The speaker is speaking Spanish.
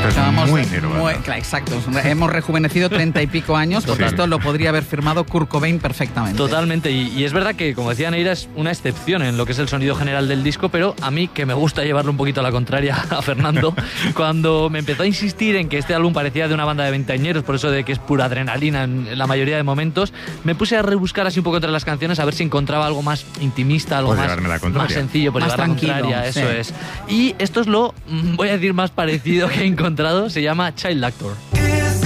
Pero muy Nirvana. Exacto, hemos rejuvenecido 30 y pico años, porque esto lo podría haber firmado Kurt Cobain perfectamente. Totalmente, y es verdad que, como decía Neira, es una excepción en lo que es el sonido general del disco, pero a mí, que me gusta llevarlo un poquito a la contraria a Fernando, cuando me empezó a insistir en que este álbum parecía de una banda de veinteañeros, por eso de que es pura adrenalina en la mayoría de momentos, me puse a rebuscar así un poco entre las canciones a ver si encontraba algo más intimista, algo más sencillo, por llevar la contraria, eso es. Y esto es lo, voy a decir, más parecido que he encontrado, se llama Child Actor.